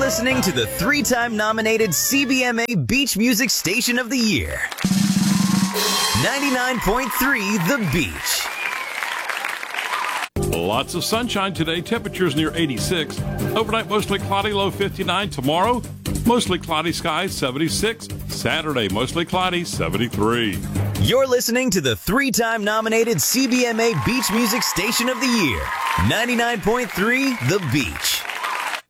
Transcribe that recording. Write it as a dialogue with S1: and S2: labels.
S1: listening to the 3-time nominated CBMA Beach Music Station of the Year. 99.3 The Beach.
S2: Lots of sunshine today. Temperatures near 86. Overnight, mostly cloudy, low 59. Tomorrow, mostly cloudy skies, 76. Saturday, mostly cloudy, 73.
S1: You're listening to the 3-time nominated CBMA Beach Music Station of the Year. 99.3 The Beach.